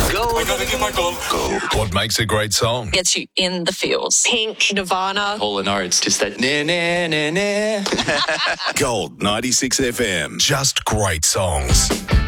I gotta get my gold. What makes a great song? Gets you in the feels. Pink, Nirvana. Hall & Oates, just that na. Gold 96 FM. Just great songs.